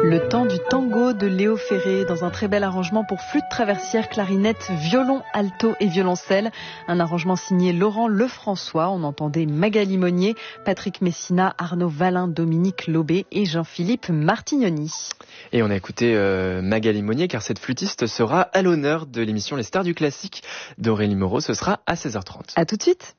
Le temps du tango de Léo Ferré dans un très bel arrangement pour flûte traversière, clarinette, violon, alto et violoncelle. Un arrangement signé Laurent Lefrançois. On entendait Magali Monnier, Patrick Messina, Arnaud Valin, Dominique Lobé et Jean-Philippe Martignoni. Et on a écouté Magali Monnier car cette flûtiste sera à l'honneur de l'émission Les Stars du Classique d'Aurélie Moreau. Ce sera à 16h30. À tout de suite.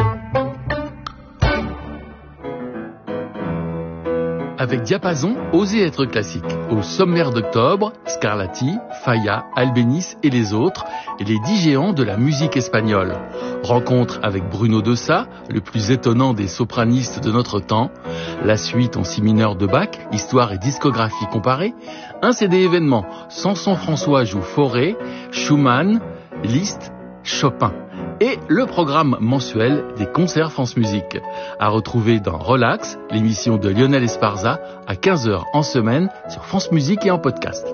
Avec Diapason, osez être classique. Au sommaire d'octobre, Scarlatti, Falla, Albéniz et les autres, et les 10 géants de la musique espagnole. Rencontre avec Bruno De Sa, le plus étonnant des sopranistes de notre temps. La suite en si mineur de Bach, histoire et discographie comparée. Un CD événement, Sanson-François joue Fauré, Schumann, Liszt, Chopin. Et le programme mensuel des concerts France Musique. À retrouver dans Relax, l'émission de Lionel Esparza, à 15h en semaine sur France Musique et en podcast.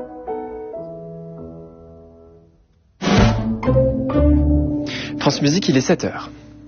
France Musique, il est 7h.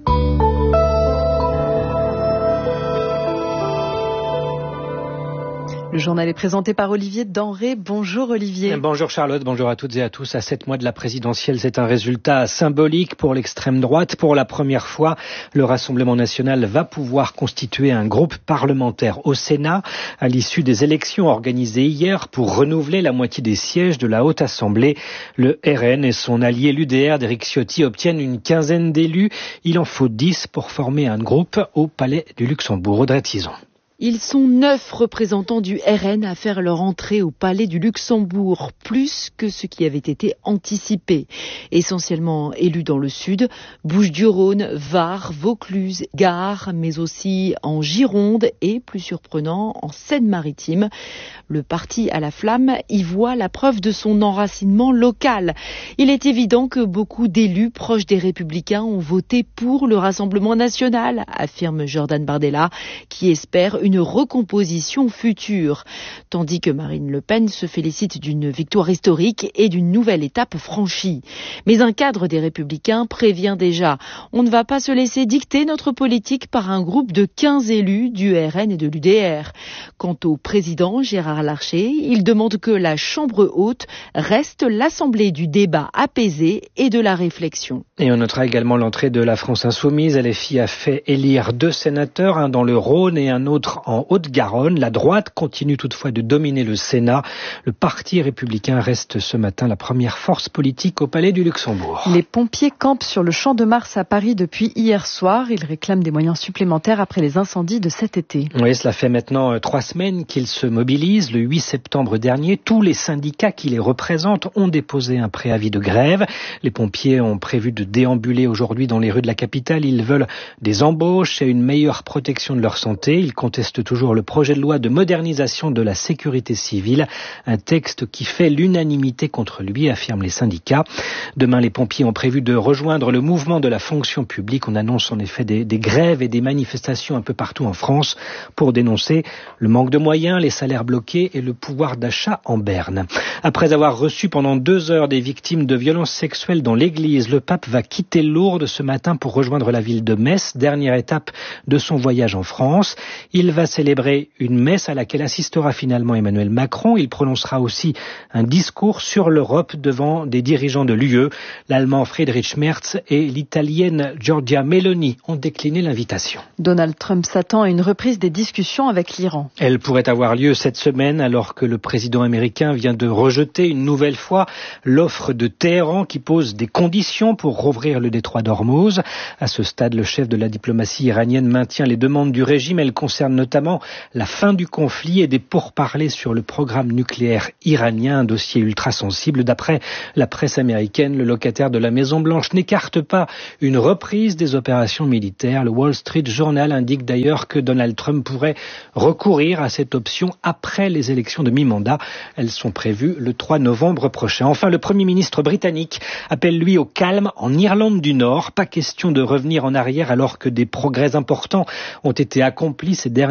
Le journal est présenté par Olivier Denré. Bonjour Olivier. Bonjour Charlotte, bonjour à toutes et à tous. À 7 mois de la présidentielle, c'est un résultat symbolique pour l'extrême droite. Pour la première fois, le Rassemblement national va pouvoir constituer un groupe parlementaire au Sénat à l'issue des élections organisées hier pour renouveler la moitié des sièges de la Haute Assemblée. Le RN et son allié l'UDR d'Éric Ciotti obtiennent une quinzaine d'élus. Il en faut 10 pour former un groupe au Palais du Luxembourg. Audrey Tison. Ils sont 9 représentants du RN à faire leur entrée au Palais du Luxembourg, plus que ce qui avait été anticipé. Essentiellement élus dans le sud, Bouches-du-Rhône, Var, Vaucluse, Gard, mais aussi en Gironde et, plus surprenant, en Seine-Maritime. Le parti à la flamme y voit la preuve de son enracinement local. Il est évident que beaucoup d'élus proches des Républicains ont voté pour le Rassemblement national, affirme Jordan Bardella, qui espère une recomposition future, tandis que Marine Le Pen se félicite d'une victoire historique et d'une nouvelle étape franchie. Mais un cadre des Républicains prévient déjà, on ne va pas se laisser dicter notre politique par un groupe de 15 élus du RN et de l'UDR. Quant au président Gérard Larcher, il demande que la Chambre haute reste l'assemblée du débat apaisé et de la réflexion. Et on notera également l'entrée de la France Insoumise. LFI a fait élire 2 sénateurs, un dans le Rhône et un autre en Haute-Garonne. La droite continue toutefois de dominer le Sénat. Le Parti républicain reste ce matin la première force politique au Palais du Luxembourg. Les pompiers campent sur le Champ de Mars à Paris depuis hier soir. Ils réclament des moyens supplémentaires après les incendies de cet été. Oui, cela fait maintenant 3 semaines qu'ils se mobilisent. Le 8 septembre dernier, tous les syndicats qui les représentent ont déposé un préavis de grève. Les pompiers ont prévu de déambuler aujourd'hui dans les rues de la capitale. Ils veulent des embauches et une meilleure protection de leur santé. Ils contestent toujours le projet de loi de modernisation de la sécurité civile, un texte qui fait l'unanimité contre lui, affirment les syndicats. Demain, les pompiers ont prévu de rejoindre le mouvement de la fonction publique. On annonce en effet des grèves et des manifestations un peu partout en France pour dénoncer le manque de moyens, les salaires bloqués et le pouvoir d'achat en berne. Après avoir reçu pendant 2 heures des victimes de violences sexuelles dans l'église, le pape va quitter Lourdes ce matin pour rejoindre la ville de Metz, dernière étape de son voyage en France. Il va célébrer une messe à laquelle assistera finalement Emmanuel Macron. Il prononcera aussi un discours sur l'Europe devant des dirigeants de l'UE. L'Allemand Friedrich Merz et l'Italienne Giorgia Meloni ont décliné l'invitation. Donald Trump s'attend à une reprise des discussions avec l'Iran. Elle pourrait avoir lieu cette semaine alors que le président américain vient de rejeter une nouvelle fois l'offre de Téhéran qui pose des conditions pour rouvrir le détroit d'Ormuz. À ce stade, le chef de la diplomatie iranienne maintient les demandes du régime. Elles concernent notamment la fin du conflit et des pourparlers sur le programme nucléaire iranien, un dossier ultra sensible. D'après la presse américaine, le locataire de la Maison-Blanche n'écarte pas une reprise des opérations militaires. Le Wall Street Journal indique d'ailleurs que Donald Trump pourrait recourir à cette option après les élections de mi-mandat. Elles sont prévues le 3 novembre prochain. Enfin, le Premier ministre britannique appelle lui au calme en Irlande du Nord. Pas question de revenir en arrière alors que des progrès importants ont été accomplis ces derniers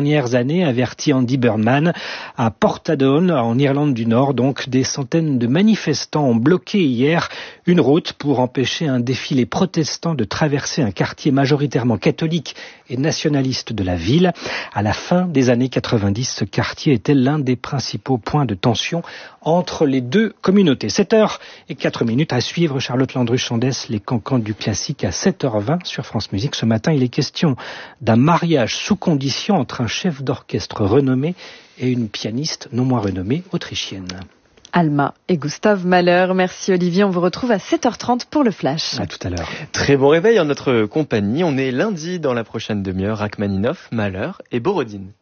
dernières années, avertit Andy Burnham. À Portadown, en Irlande du Nord, donc, des centaines de manifestants ont bloqué hier une route pour empêcher un défilé protestant de traverser un quartier majoritairement catholique et nationaliste de la ville. À la fin des années 90, ce quartier était l'un des principaux points de tension entre les deux communautés. 7h04 à suivre. Charlotte Landru-Chandès, les cancans du classique à 7h20 sur France Musique. Ce matin, il est question d'un mariage sous condition entre un chef d'orchestre renommé et une pianiste non moins renommée autrichienne. Alma et Gustave Mahler. Merci Olivier, on vous retrouve à 7h30 pour le Flash. À tout à l'heure. Très bon réveil en notre compagnie. On est lundi dans la prochaine demi-heure. Rachmaninoff, Mahler et Borodine.